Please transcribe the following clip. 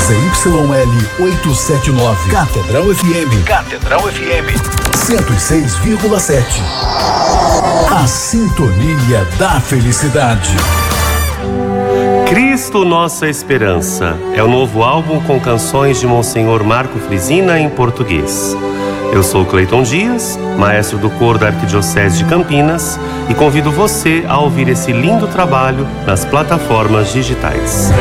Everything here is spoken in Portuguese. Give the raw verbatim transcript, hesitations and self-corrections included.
Z Y L oitocentos e setenta e nove. Catedral F M. Catedral F M. cento e seis vírgula sete. A sintonia da felicidade. Cristo Nossa Esperança é o novo álbum com canções de Monsenhor Marco Frisina em português. Eu sou Cleiton Dias, maestro do coro da Arquidiocese de Campinas, e convido você a ouvir esse lindo trabalho nas plataformas digitais.